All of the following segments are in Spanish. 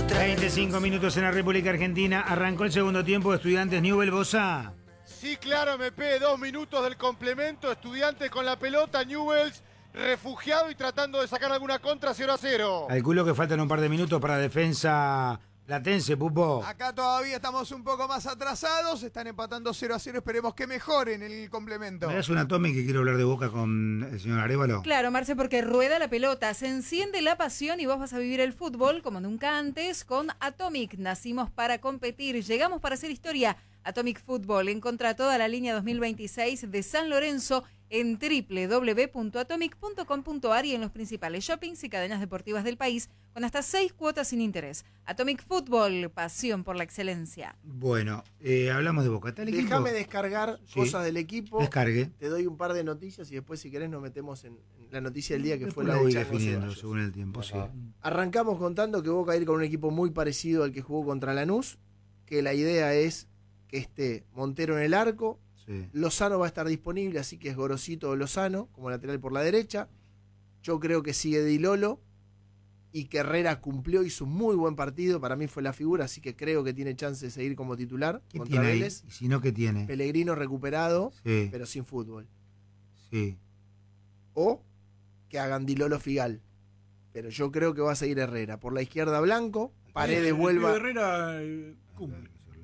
25 minutos en la República Argentina. Arrancó el segundo tiempo de Estudiantes Newell. Bosa. Sí, claro, MP, 2 minutos del complemento. Estudiantes con la pelota, Newells refugiado y tratando de sacar alguna contra 0-0. Calculo que faltan un par de minutos para defensa platense, Pupo. Acá todavía estamos un poco más atrasados, están empatando 0-0, esperemos que mejoren el complemento. ¿Me das un Atomic que quiero hablar de Boca con el señor Arévalo? Claro, Marce, porque rueda la pelota, se enciende la pasión y vos vas a vivir el fútbol como nunca antes con Atomic. Nacimos para competir, llegamos para hacer historia. Atomic Fútbol, encontrá toda la línea 2026 de San Lorenzo en www.atomic.com.ar y en los principales shoppings y cadenas deportivas del país con hasta 6 cuotas sin interés. Atomic Fútbol, pasión por la excelencia. Bueno, hablamos de Boca. ¿Tal equipo? Déjame descargar cosas del equipo. Descargue. Te doy un par de noticias y después, si querés, nos metemos en la noticia del día que fue la la voy de Chango definiendo Ceballos. según el tiempo, sí. Arrancamos contando que Boca va a ir con un equipo muy parecido al que jugó contra Lanús, que la idea es que esté Montero en el arco, Sí. Lozano va a estar disponible, así que es Gorosito o Lozano como lateral por la derecha. Yo creo que sigue Di Lolo y que Herrera cumplió, hizo un muy buen partido, para mí fue la figura, así que creo que tiene chance de seguir como titular ¿Qué contra tiene ahí? Vélez. Y si no, ¿qué tiene? Pellegrino recuperado, Sí, pero sin fútbol. sí. O que hagan Di Lolo Figal. Pero yo creo que va a seguir Herrera. Por la izquierda Blanco, Paredes vuelva. Herrera cumple.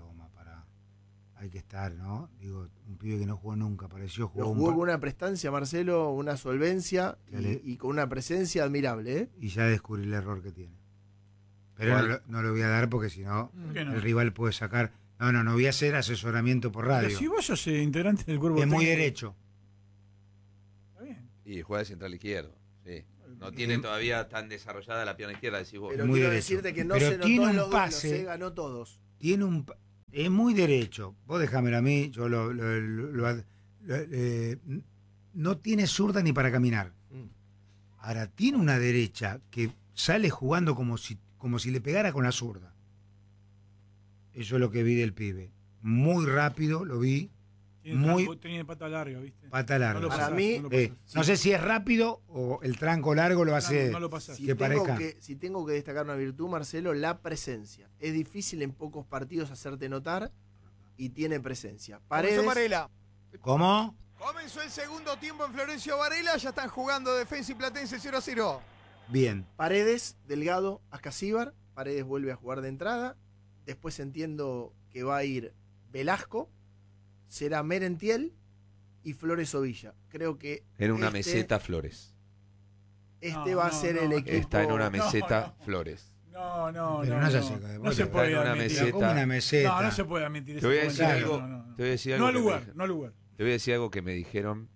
Hay que estar, ¿no? Digo, un pibe que no jugó nunca, pareció Lo jugó jugó con una prestancia, Marcelo, una solvencia y con una presencia admirable, ¿eh? y ya descubrí el error que tiene. Pero no lo voy a dar porque si no, qué no? el rival puede sacar. No voy a hacer asesoramiento por radio. Pero si vos sos integrante del cuerpo Es muy técnico, derecho. está bien. Y juega de central izquierdo, sí. No tiene todavía tan desarrollada la pierna izquierda, decís vos. Pero Muy quiero derecho. decirte que no Pero se tiene notó en un los duelos, pase. ganó todos. Tiene es muy derecho. Vos déjamelo a mí, yo no tiene zurda ni para caminar. Ahora, tiene una derecha que sale jugando como si le pegara con la zurda. Eso es lo que vi del pibe. Muy rápido, lo vi. Tiene pata larga, ¿viste? Pata larga. No lo Para pasás, mí, no lo pasás. No sé si es rápido o el tranco largo lo hace No lo pasás. Si que tengo parezca. si tengo que destacar una virtud, Marcelo, la presencia. Es difícil en pocos partidos hacerte notar y tiene presencia. Comenzó Paredes, Varela. ¿Cómo? Comenzó el segundo tiempo en Florencio Varela, ya están jugando Defensa y Platense 0-0. Bien. Paredes, Delgado, Ascasíbar. Paredes vuelve a jugar de entrada. Después entiendo que va a ir Velasco. Será Merentiel y Flores Ovilla. Creo que En una meseta Flores. va a ser el equipo. Está en una meseta no. Flores. No, Pero no se hace acá, no se está puede en una admitir. meseta. ¿Cómo una meseta? No, no se puede admitir. Te voy a ese decir comentario. algo. No. Te voy a decir No algo. al que lugar, me- no al lugar. Te voy a decir algo que me dijeron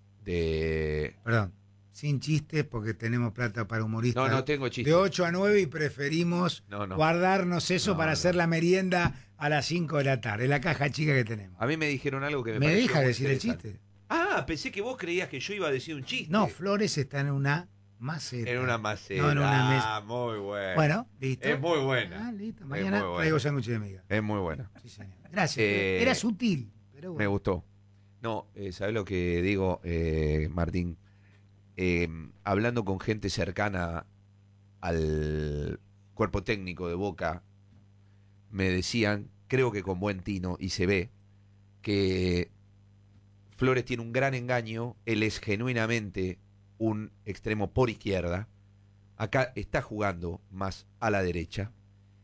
de. Perdón. Sin chistes porque tenemos plata para humoristas. No tengo chiste. De 8 a 9 y preferimos No. guardarnos eso No, para no. hacer la merienda a las 5 de la tarde. La caja chica que tenemos. A mí me dijeron algo que me ¿Me pareció deja muy decir el interesante. chiste? Ah, pensé que vos creías que yo iba a decir un chiste. No, Flores está en una maceta. En una maceta. No, en una mesa. Muy bueno. Bueno, listo. Es muy buena. Ah, listo. Es Mañana muy buena. traigo sándwich de miga. Es muy buena. Sí, señor. Gracias. Eh, Era sutil. Pero Me bueno. gustó. No, ¿sabés lo que digo, Martín? Hablando con gente cercana al cuerpo técnico de Boca, me decían, creo que con buen tino, y se ve, que Flores tiene un gran engaño, él es genuinamente un extremo por izquierda, acá está jugando más a la derecha,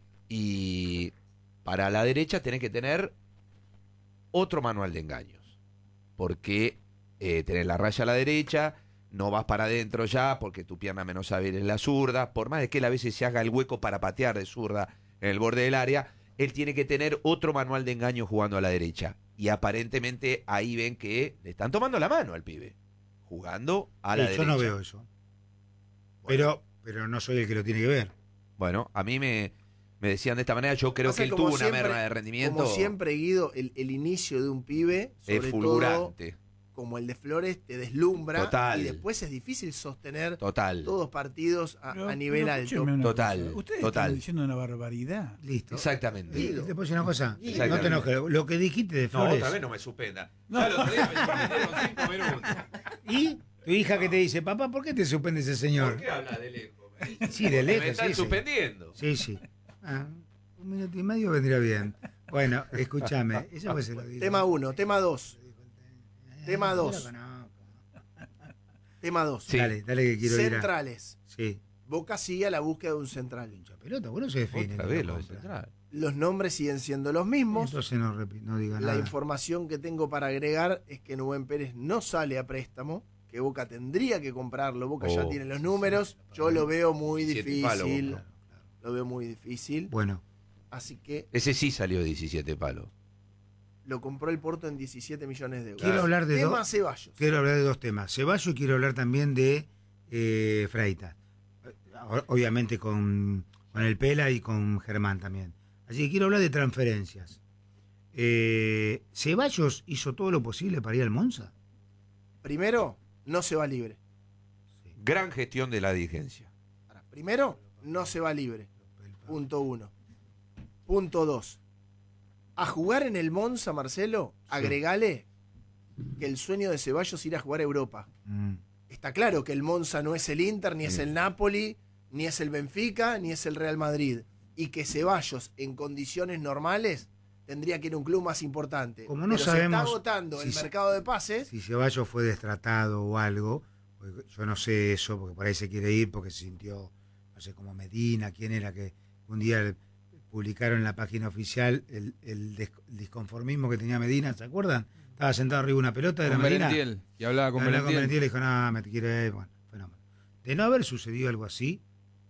y para la derecha tenés que tener otro manual de engaños, porque tenés la raya a la derecha, no vas para adentro ya, porque tu pierna menos hábil es la zurda, por más de que él a veces se haga el hueco para patear de zurda en el borde del área, él tiene que tener otro manual de engaño jugando a la derecha, y aparentemente ahí ven que le están tomando la mano al pibe, jugando a la Sí, derecha. yo no veo eso. Pero no soy el que lo tiene que ver. Bueno, a mí me decían de esta manera, yo creo Pasa que él como tuvo una siempre- merma de rendimiento. Como siempre, Guido, el inicio de un pibe, Es sobre todo fulgurante. como el de Flores, te deslumbra. Total. Y después es difícil sostener Total. todos partidos a nivel alto. escúcheme una Total, cosa. Ustedes total. están diciendo una barbaridad. Listo. Exactamente. ¿Te puedo decir una cosa? No Exactamente. te enojes. Lo que dijiste de No, Flores. otra vez no me suspenda. Ya el otro día me suspendieron 5 minutos. ¿Y tu hija que te dice, papá, ¿por qué te suspende ese señor? ¿Por qué habla de lejos? Sí, de lejos. Me están sí, sí. suspendiendo. Sí, sí. 1 minuto y medio vendría bien. Bueno, escúchame. Eso pues se lo digo. Tema 1, tema 2. Tema 2. Yo lo conozco. Tema 2. Sí. Dale que quiero ir a... Centrales. Sí. Boca sigue a la búsqueda de un central. Hincha pelota, bueno, se define. Otra no vez lo lo de compra. Central. Los nombres siguen siendo los mismos. Entonces no diga La nada. información que tengo para agregar es que Nubén Pérez no sale a préstamo, que Boca tendría que comprarlo. Boca ya tiene los números. Yo lo veo muy 17 palos, difícil. Boca. Lo veo muy difícil. Bueno, Así que Ese sí salió 17 palos. lo compró el Porto en 17 millones de euros. quiero hablar de Tema dos. Ceballos. Quiero hablar de dos temas. Ceballos y quiero hablar también de Freitas. Obviamente con el Pela y con Germán también. Así que quiero hablar de transferencias. ¿Ceballos hizo todo lo posible para ir al Monza? Primero, no se va libre. Gran gestión de la dirigencia. Primero, no se va libre. Punto 1. Punto 2. A jugar en el Monza, Marcelo, agregale que el sueño de Ceballos es ir a jugar a Europa. Está claro que el Monza no es el Inter, ni es el Napoli, ni es el Benfica, ni es el Real Madrid. Y que Ceballos, en condiciones normales, tendría que ir a un club más importante. Como no Pero sabemos se está agotando si el se- mercado de pases. Si Ceballos fue destratado o algo, porque yo no sé eso, porque por ahí se quiere ir porque se sintió, no sé, como Medina, quién era que un día publicaron en la página oficial el disconformismo que tenía Medina, ¿se acuerdan? Estaba sentado arriba de una pelota de la Con Medina. Merentiel. Y hablaba con Hablaba Merentiel. y le dijo, no, me quiere ir. Bueno, fenómeno. De no haber sucedido algo así,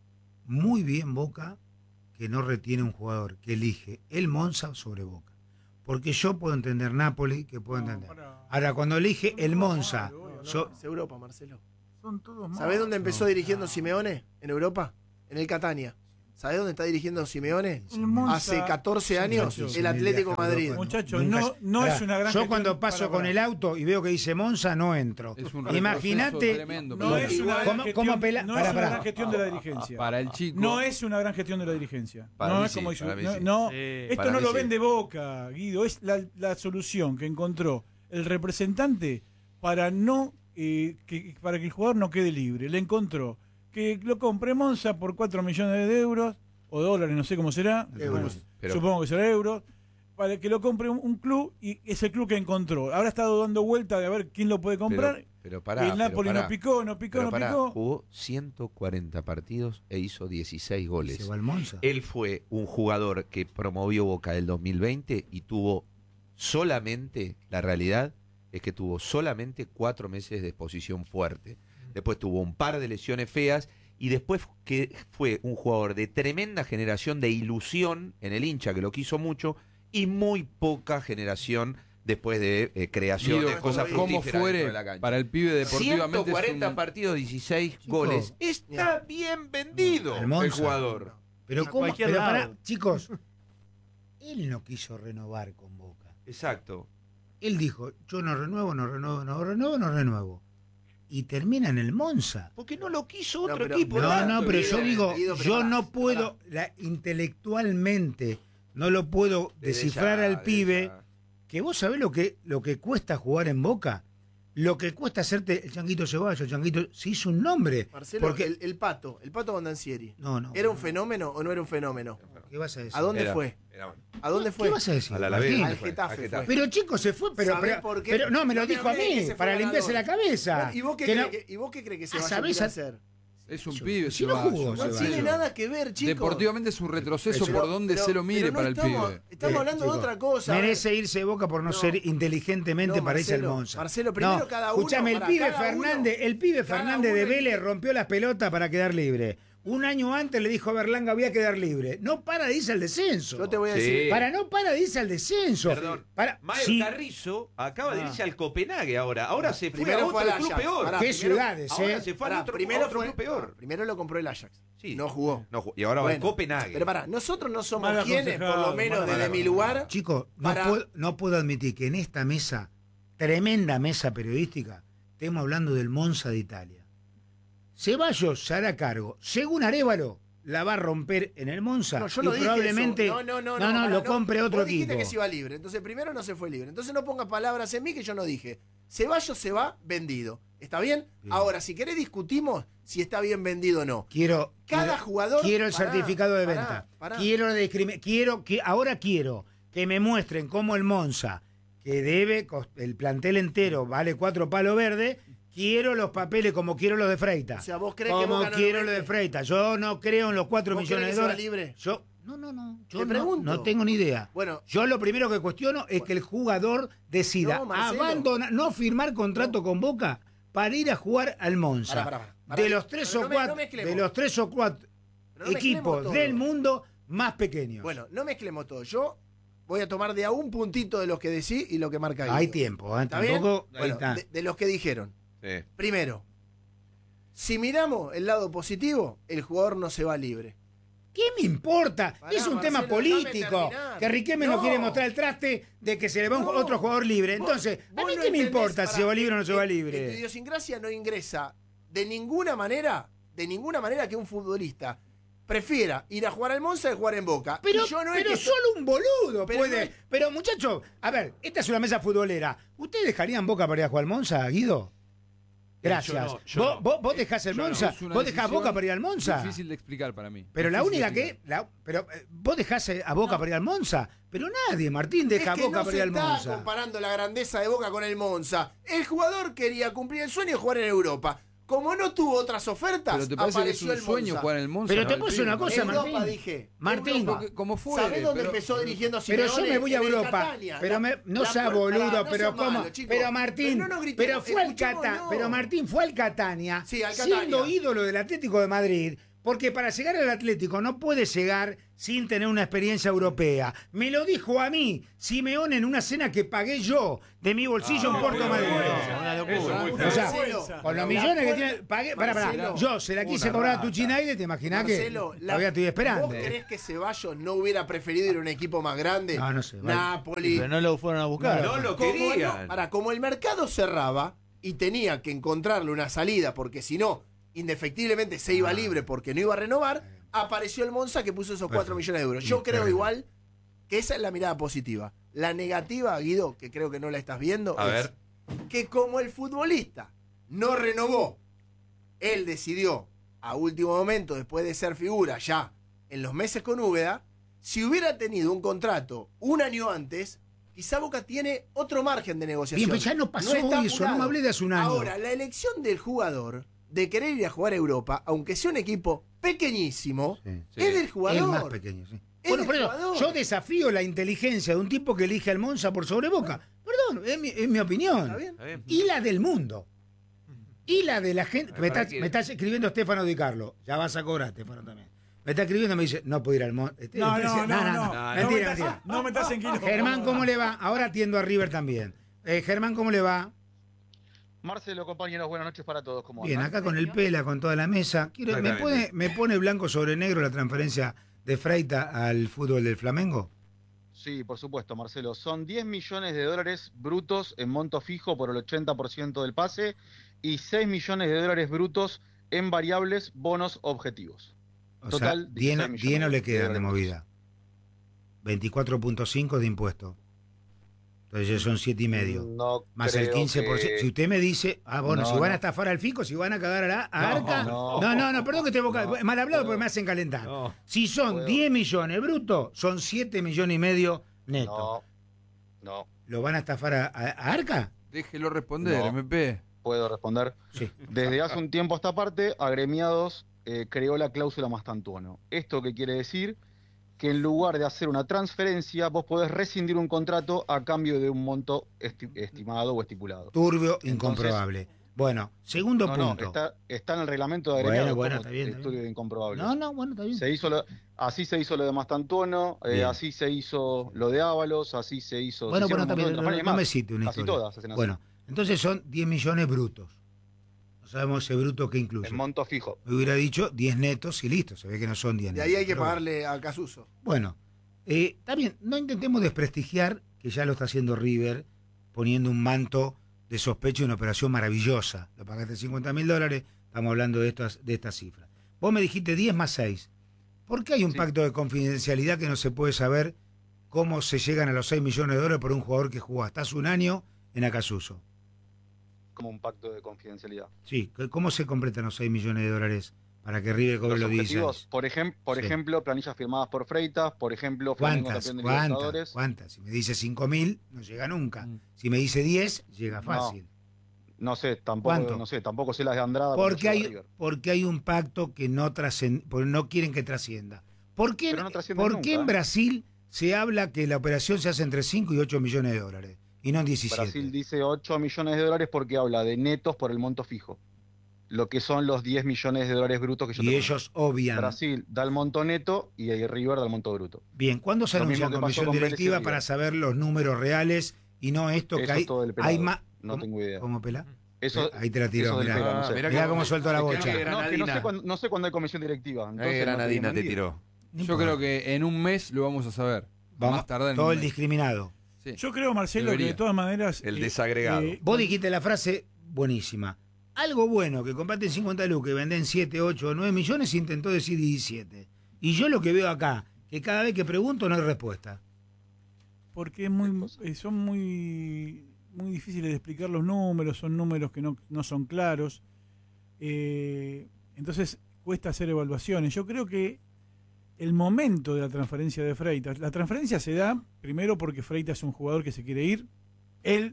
muy bien Boca que no retiene un jugador, que elige el Monza sobre Boca. Porque yo puedo entender Napoli, que puedo entender. Ahora, cuando elige el Monza, Es Europa, Marcelo. Son todos malos. ¿Sabés dónde empezó dirigiendo Simeone? En Europa, en el Catania. ¿Sabés dónde está dirigiendo Simeone? El Monza- Hace 14 años, muchachos, el Atlético viaja a Madrid. Europa, Muchachos, nunca- no Pará, es una gran yo gestión cuando paso para- con el auto y veo que dice Monza, no entro. Es un Imagínate, retroceso tremendo. No pero- es una gran ¿Cómo- gestión, cómo pela- no pará, es una pará. gran gestión de la dirigencia. Para el chico. No es una gran gestión de la dirigencia. Para no mí es sí, como dice- para mí no, sí. no, Sí. esto Para no mí lo sí. vende Boca, Guido. Es la solución que encontró el representante para para que el jugador no quede libre. Le encontró que lo compre Monza por 4 millones de euros o dólares, no sé cómo será. Euros. Pero- Supongo que será euros. Para que lo compre un club y es el club que encontró. Ahora ha estado dando vuelta de a ver quién lo puede comprar. Pero pará, el Napoli pero no picó, no Pero pará, picó. jugó 140 partidos e hizo 16 se goles. va al Monza. Él fue un jugador que promovió Boca del 2020 y tuvo solamente, la realidad es que tuvo solamente 4 meses de exposición fuerte. Después tuvo un par de lesiones feas y después que fue un jugador de tremenda generación de ilusión en el hincha, que lo quiso mucho, y muy poca generación después de creación Guido, de cosas ¿cómo fructíferas fuere dentro de la cancha. para el pibe deportivamente? 140 es un- partidos, 16 Chico, goles. Está bien vendido al el Monza. jugador. Pero A cómo, cualquier pero lado. pará, chicos, él no quiso renovar con Boca. Exacto. Él dijo, yo no renuevo. Y termina en el Monza. Porque no lo quiso No, otro pero- equipo. No, tanto, no, pero yo Guido. digo, Guido, pero yo pará, no puedo, intelectualmente, no lo puedo Desde descifrar ya, al desde pibe, ya. que vos sabés lo que cuesta jugar en Boca, lo que cuesta hacerte el Changuito Ceballos, el Changuito, se hizo un nombre. Marcelo, porque el Pato Bondancieri. no, ¿Era un fenómeno o no era un fenómeno? ¿Qué vas a decir? ¿A dónde Era- fue? era bueno. ¿A dónde fue? ¿Qué vas a decir? Al Alavés, Martín? Al fue, Getafe fue. Pero chicos, se fue, pero ¿Sabés por qué? pero no, me lo No, dijo a no, que mí, se fue para ganador. limpiarse la cabeza. Bueno, ¿y vos qué Que crees que se Ah, va a ¿sabés? hacer? Es un Si pibe. no Ceballos, jugó, No Ceballos. tiene nada que ver, chicos. Deportivamente es un retroceso Pero- por donde se lo mire pero no para el estamos- pibe. Estamos hablando de chicos, otra cosa. Merece irse de Boca por no, No. ser inteligentemente No, para irse al Marcelo, Monza. Marcelo, primero No, cada uno, escúchame, para cada uno. el pibe Cada Fernández de uno Vélez rompió las pelotas para quedar libre. Un año antes le dijo a Berlanga voy a quedar libre. No para de irse al descenso. Yo te voy a Sí. decir. No para de irse al descenso. Perdón. Para, Mael sí, Carrizo acaba de irse al Copenhague ahora. Ahora se fue Primero a fue otro al club Ajax. peor. Pará, qué primero- ciudades, Ahora se fue Pará, a otro primero club peor. Primero lo compró el Ajax. Sí. No jugó. Y ahora va a Bueno, Copenhague. Pero pará, nosotros no somos Mal quienes, por aconsejado, lo menos mal desde mi aconsejado. lugar. chicos, Para- no puedo admitir que en esta mesa, tremenda mesa periodística, estemos hablando del Monza de Italia. Ceballos se hará cargo. Según Arévalo, la va a romper en el Monza No, yo y no dije probablemente eso. No, lo pará, compre otro Vos dijiste equipo. que se iba libre. Entonces primero no se fue libre. Entonces no pongas palabras en mí que yo no dije. Ceballos se va vendido. ¿Está bien? Bien. Ahora, si querés discutimos si está bien vendido o no. Cada jugador... Quiero el Pará, certificado de pará, venta. pará. Ahora quiero que me muestren cómo el Monza, que debe, el plantel entero vale 4 palos verdes, quiero los papeles como quiero los de Freitas. O sea, ¿vos crees que como Boca no quiero lo los de vende? Freitas. Yo no creo en los 4 ¿Vos millones crees de que se va dólares. libre? Yo Te pregunto. no tengo ni idea. Bueno, Yo lo primero que cuestiono es que el jugador decida No, Marcelo. abandonar, no firmar contrato con Boca para ir a jugar al Monza. Pará. De los 3 Pero o no 4 mezclemos. de los 3 o 4 Pero no mezclemos equipos todo. del mundo más pequeños. Bueno, no mezclemos todo. Yo voy a tomar de a un puntito de los que decís y lo que marca Guido. Hay tiempo, ¿eh? ¿Está bien? Tampoco. ahí Bueno, está. de los que dijeron. Sí. Primero, si miramos el lado positivo, el jugador no se va libre. ¿Qué me importa? Pará, Es un tema Marcelo, déjame político. terminar. Que Riquelme no No. quiere mostrar el traste de que se le va No. otro jugador libre. Vos- Entonces, vos ¿a mí no qué me entendés, importa si pará, se va libre o no se va en tu libre? idiosincrasia no ingresa de ninguna manera que un futbolista prefiera ir a jugar al Monza que jugar en Boca. Pero, Y yo no es pero que- solo un boludo Pero puede. no es- Pero muchachos, a ver, esta es una mesa futbolera. ¿Ustedes dejarían Boca para ir a jugar al Monza, Guido? Gracias. ¿Vos dejás el Monza? Es una ¿Vos dejás decisión Boca para ir al Monza? Difícil de explicar para mí. Pero la Difícil única de explicar. pero vos dejás a Boca para ir al Monza, pero nadie, Martín, deja es que Boca no para se ir al está Monza. comparando la grandeza de Boca con el Monza. El jugador quería cumplir el sueño de jugar en Europa. Como no tuvo otras ofertas, Pero te parece que es apareció un el sueño Monza. jugar en el Monza. Pero te Para puedo el decir una pibe. cosa, Europa, Martín. dije. Martín. Europa. Como fuere, ¿Sabés dónde pero- empezó dirigiendo Pero yo Simeone? me voy a En el Europa. Catania. Pero no La sea puerta- boludo, no pero sean cómo. malos, chicos. Pero Martín, Pero no gritemos, pero fue al escuchémonos. pero Martín fue al Catania, Sí, al Catania. siendo ídolo del Atlético de Madrid, porque para llegar al Atlético no puede llegar sin tener una experiencia europea. Me lo dijo a mí Simeone en una cena que pagué yo de mi bolsillo en Puerto Madrid. Una locura. O sea, Marcelo, con los la millones que puerta- tiene, pagué, Marcelo, yo se la quise cobrar a Tuchinaide, te imaginás que Marcelo, todavía estoy esperando. ¿Vos creés que Ceballos no hubiera preferido ir a un equipo más grande? No sé, vale. Napoli. Pero no lo fueron a buscar. No lo Como querían. como el mercado cerraba y tenía que encontrarle una salida, porque si no, indefectiblemente se iba libre porque no iba a renovar, apareció el Monza que puso esos 4 millones de euros. Yo creo Terrible. igual que esa es la mirada positiva. La negativa, Guido, que creo que no la estás viendo, A es ver. que como el futbolista no renovó, él decidió a último momento, después de ser figura ya en los meses con Úbeda, si hubiera tenido un contrato un año antes, quizá Boca tiene otro margen de negociación. Bien, pero ya no pasó está eso, no me hablé de hace un año. Ahora, la elección del jugador de querer ir a jugar a Europa, aunque sea un equipo pequeñísimo, Sí. es del Es jugador. más pequeño, sí. Es Bueno, del por eso, jugador. yo desafío la inteligencia de un tipo que elige al Monza por sobre Boca. Perdón, es mi opinión. ¿Está bien? Está bien. Y la del mundo. Y la de la gente. Me ¿Para está, qué? me está escribiendo Estefano Di Carlo. Ya vas a cobrar, Estefano, también. Me está escribiendo y me dice, no puedo ir al Monza. No. Mentira, mentira. No metas en quilombo. Germán, ¿cómo le va? Ahora atiendo a River también. Germán, ¿cómo le va? Marcelo, compañeros, buenas noches para todos. ¿Cómo Bien, andan? acá con el Pela, con toda la mesa. Exactamente. ¿Me pone blanco sobre negro la transferencia de Freita al fútbol del Flamengo? Sí, por supuesto, Marcelo. Son 10 millones de dólares brutos en monto fijo por el 80% del pase y 6 millones de dólares brutos en variables, bonos, objetivos. O Total, sea, 16 10 millones no le de quedan de dólares. movida. 24.5 de impuesto. Entonces ya son 7,5. No Más el creo 15%. que- Si usted me dice, bueno, No, si van no. a estafar al Fico, si van a cagar a Arca. no. No, perdón que esté No. mal hablado Puedo. porque me hacen calentar. No. Si son Puedo. 10 millones brutos, son 7,5 millones netos. No, ¿Lo van a estafar a Arca? Déjelo responder, No. MP. puedo responder. Sí. Desde hace un tiempo a esta parte, Agremiados creó la cláusula Mastantuono. ¿Esto qué quiere decir? Que en lugar de hacer una transferencia, vos podés rescindir un contrato a cambio de un monto estimado o estipulado. Turbio, Entonces- incomprobable. Bueno, segundo No, punto. está en el reglamento de Bueno, Agremiados bueno, como está bien, está estudio de incomprobables. No, bueno, está bien. Se hizo así se hizo lo de Mastantuono, Bien. así se hizo lo de Ábalos, así se hizo... Bueno, se hicieron un también, montón de transferencias no me más. cite una Casi historia. todas hacen así. Bueno, entonces son 10 millones brutos. No sabemos ese bruto que incluye. En monto fijo. Me hubiera dicho 10 netos y listo. Se ve que no son 10 De netos. ahí hay que pero bueno. pagarle a Casuso. Bueno, también no intentemos desprestigiar, que ya lo está haciendo River, poniendo un manto de sospecha y una operación maravillosa. Lo pagaste $50.000, estamos hablando de estas cifras. Vos me dijiste 10 más 6. ¿Por qué hay un Sí. pacto de confidencialidad que no se puede saber cómo se llegan a los $6 millones por un jugador que jugó hasta hace un año en Acasuso? como un pacto de confidencialidad. Sí, ¿cómo se completan los 6 millones de dólares para que River cobre los 16? Por ejemplo, planillas firmadas por Freitas, por ejemplo, Flamengo campeón de Libertadores. ¿Cuántas? Si me dice 5.000, no llega nunca. Si me dice 10, llega fácil. No sé, tampoco sé las de Andrada. Porque hay un pacto que no quieren que trascienda. ¿Por qué en Brasil se habla que la operación se hace entre 5 y 8 millones de dólares y no en 17? Brasil dice 8 millones de dólares porque habla de netos por el monto fijo. Lo que son los 10 millones de dólares brutos que yo Y tengo. ellos obvian. Brasil da el monto neto y River da el monto bruto. Bien, ¿cuándo se anuncia la comisión directiva para saber los números reales y no esto que hay más? No tengo idea. ¿Cómo pela? Eso, ahí te la tiró, mirá. Mirá cómo suelto la bocha. No sé cuándo hay comisión directiva. Granadina te tiró. Yo creo que en un mes lo vamos a saber. Vamos, más tardar en todo un el mes. discriminado. Sí. Yo creo, Marcelo, que de todas maneras... El desagregado. Vos dijiste la frase buenísima. Algo bueno que compraten 50 lucas y venden 7, 8 o 9 millones, intentó decir 17. Y yo lo que veo acá, que cada vez que pregunto no hay respuesta. Porque son muy difíciles de explicar los números, son números que no son claros. Entonces cuesta hacer evaluaciones. Yo creo que el momento de la transferencia de Freitas, la transferencia se da primero porque Freitas es un jugador que se quiere ir. Él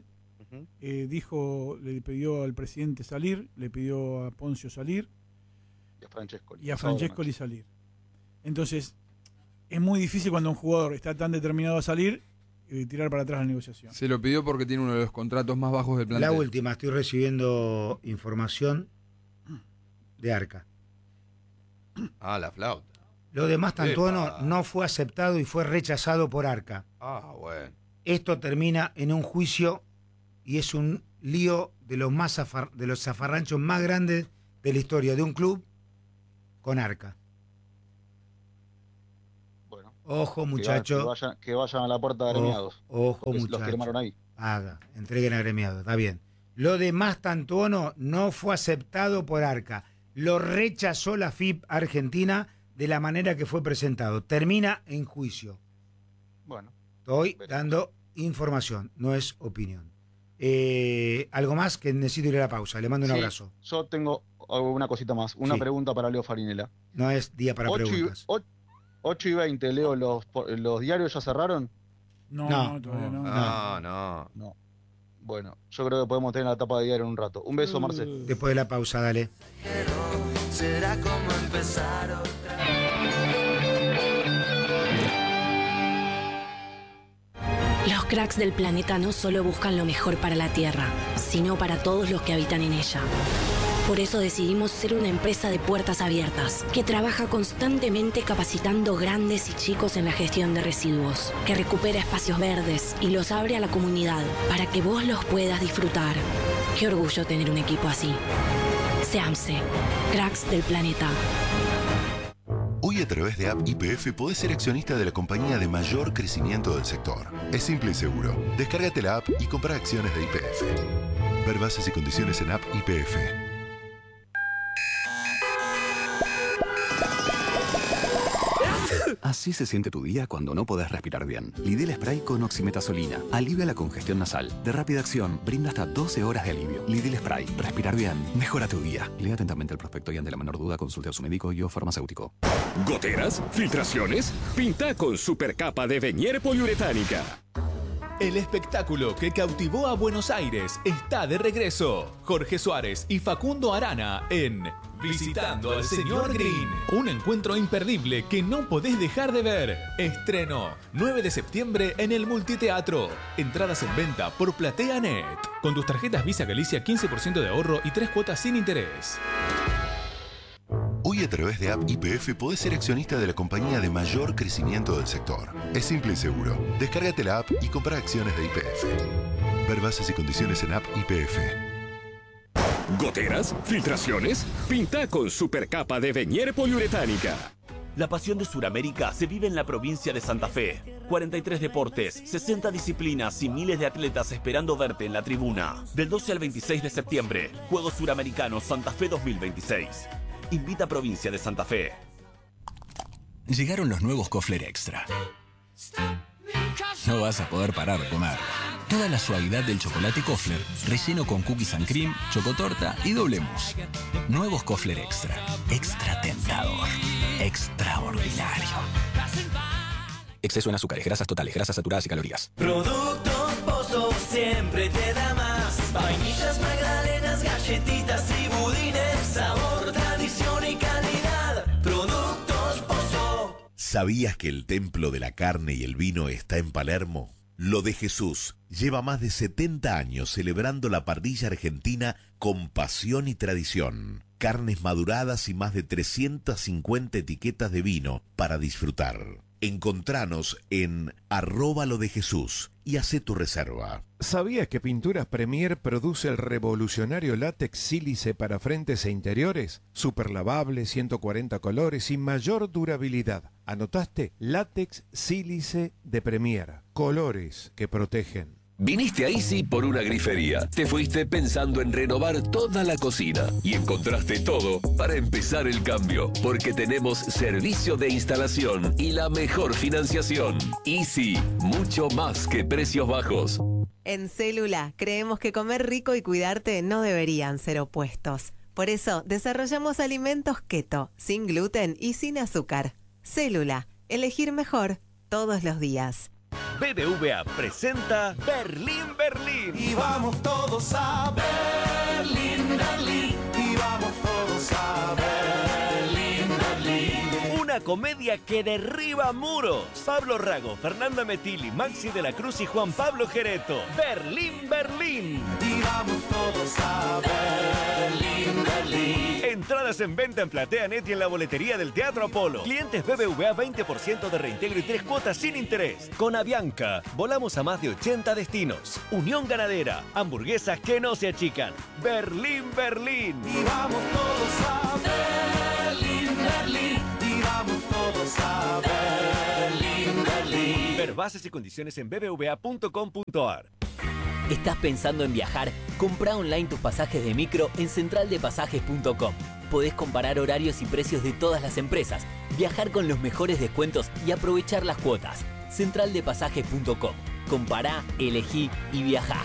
le pidió al presidente salir, le pidió a Poncio salir y a Francescoli salir. Entonces es muy difícil cuando un jugador está tan determinado a salir tirar para atrás la negociación. Se lo pidió porque tiene uno de los contratos más bajos del plantel. La última, estoy recibiendo información de Arca. La flauta. Lo de Mastantuono no fue aceptado y fue rechazado por Arca. Bueno. Esto termina en un juicio y es un lío de los zafarranchos más grandes de la historia de un club con Arca. Bueno. Ojo, muchachos. Que vayan a la puerta de agremiados. Ojo, muchachos. Los firmaron ahí. Entreguen agremiados, está bien. Lo de Mastantuono no fue aceptado por Arca. Lo rechazó la FIP Argentina de la manera que fue presentado. Termina en juicio. Bueno. Estoy dando información, no es opinión. Algo más que necesito ir a la pausa. Le mando un abrazo. Yo tengo una cosita más. Una pregunta para Leo Farinella. No es día para preguntas. 8 y 20, Leo, ¿los diarios ya cerraron? No, todavía no. Bueno, yo creo que podemos tener la tapa de diario en un rato. Un beso, Marce. Después de la pausa, dale. Será como empezar otra vez. Los cracks del planeta no solo buscan lo mejor para la Tierra, sino para todos los que habitan en ella. Por eso decidimos ser una empresa de puertas abiertas, que trabaja constantemente capacitando grandes y chicos en la gestión de residuos, que recupera espacios verdes y los abre a la comunidad para que vos los puedas disfrutar. Qué orgullo tener un equipo así. SEAMSE, cracks del planeta. Hoy a través de App YPF podés ser accionista de la compañía de mayor crecimiento del sector. Es simple y seguro. Descárgate la app y compra acciones de YPF. Ver bases y condiciones en App YPF. Así se siente tu día cuando no podés respirar bien. Lidl Spray con oximetazolina. Alivia la congestión nasal. De rápida acción, brinda hasta 12 horas de alivio. Lidl Spray. Respirar bien. Mejora tu día. Lea atentamente el prospecto y ante la menor duda consulte a su médico y o farmacéutico. ¿Goteras? ¿Filtraciones? Pinta con supercapa de Venier poliuretánica. El espectáculo que cautivó a Buenos Aires está de regreso. Jorge Suárez y Facundo Arana en Visitando al Señor Green. Un encuentro imperdible que no podés dejar de ver. Estreno 9 de septiembre en el Multiteatro. Entradas en venta por PlateaNet. Con tus tarjetas Visa Galicia 15% de ahorro y 3 cuotas sin interés. Hoy a través de App YPF podés ser accionista de la compañía de mayor crecimiento del sector. Es simple y seguro. Descárgate la app y compra acciones de YPF. Ver bases y condiciones en App YPF. ¿Goteras? ¿Filtraciones? Pinta con supercapa de Venier poliuretánica. La pasión de Sudamérica se vive en la provincia de Santa Fe. 43 deportes, 60 disciplinas y miles de atletas esperando verte en la tribuna. Del 12 al 26 de septiembre, Juegos Suramericanos Santa Fe 2026. Invita Provincia de Santa Fe. Llegaron los nuevos Kofler Extra. no vas a poder parar de comer. Toda la suavidad del chocolate Kofler, relleno con cookies and cream, chocotorta y doble mousse. Nuevos Kofler Extra. Extra tentador. Extraordinario. Exceso en azúcares, grasas totales, grasas saturadas y calorías. Productos Pozo siempre te da más. Vainillas, magdalenas, galletitas y budines. Sabor, tradición y calidad. Productos Pozo. ¿Sabías que el templo de la carne y el vino está en Palermo? Lo de Jesús lleva más de 70 años celebrando la parrilla argentina con pasión y tradición. Carnes maduradas y más de 350 etiquetas de vino para disfrutar. Encontranos en @lodejesús y hacé tu reserva. ¿Sabías que Pinturas Premier produce el revolucionario látex sílice para frentes e interiores? Super lavable, 140 colores y mayor durabilidad. ¿Anotaste? Látex sílice de Premier. Colores que protegen. Viniste a Easy por una grifería. Te fuiste pensando en renovar toda la cocina y encontraste todo para empezar el cambio, porque tenemos servicio de instalación y la mejor financiación. Easy, mucho más que precios bajos. En Célula creemos que comer rico y cuidarte no deberían ser opuestos. Por eso desarrollamos alimentos keto, sin gluten y sin azúcar. Célula, elegir mejor todos los días. BBVA presenta Berlín, Berlín. Y vamos todos a Berlín, Berlín. Y vamos todos a Berlín, Berlín. Una comedia que derriba muros. Pablo Rago, Fernanda Metilli, Maxi de la Cruz y Juan Pablo Gereto. Berlín, Berlín. Y vamos todos a Berlín, Berlín. Entradas en venta en PlateaNet y en la boletería del Teatro Apolo. Clientes BBVA 20% de reintegro y 3 cuotas sin interés. Con Avianca, volamos a más de 80 destinos. Unión Ganadera, hamburguesas que no se achican. Berlín, Berlín. Y vamos todos a Berlín, Berlín. Y vamos todos a Berlín, Berlín. Ver bases y condiciones en bbva.com.ar. ¿Estás pensando en viajar? Comprá online tus pasajes de micro en centraldepasajes.com. Podés comparar horarios y precios de todas las empresas, viajar con los mejores descuentos y aprovechar las cuotas. Centraldepasajes.com. Compará, elegí y viajá.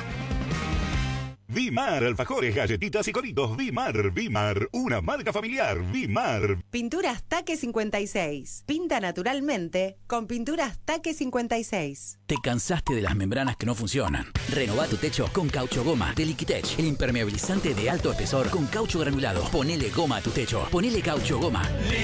Vimar, alfajores, galletitas y coritos. Vimar, una marca familiar. Vimar. Pinturas Taque 56. Pinta naturalmente con Pinturas Taque 56. ¿Te cansaste de las membranas que no funcionan? Renová tu techo con Caucho Goma de Liquitech, el impermeabilizante de alto espesor con caucho granulado. Ponele goma a tu techo. Ponele Caucho Goma.